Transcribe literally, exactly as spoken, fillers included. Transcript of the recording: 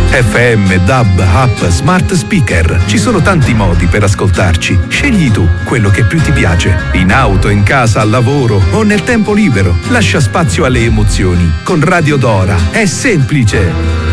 F M, D A B, app, smart speaker. Ci sono tanti modi per ascoltarci. Scegli tu quello che più ti piace. In auto, in casa, al lavoro o nel tempo libero. Lascia spazio alle emozioni. Con Radio Dora è semplice.